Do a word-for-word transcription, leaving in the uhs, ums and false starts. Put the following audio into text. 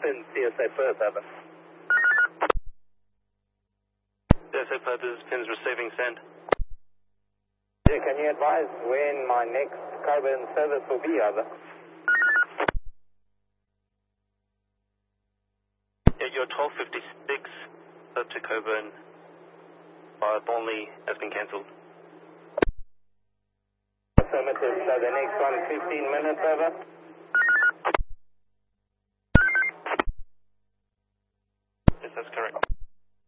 in C S A Perth, over. C S A Perth, this is Pins receiving send. Yeah, can you advise when my next Coburn service will be, over? Yeah, your twelve fifty-six up to Coburn via Thornley has been cancelled. Affirmative, so the next one fifteen minutes, over.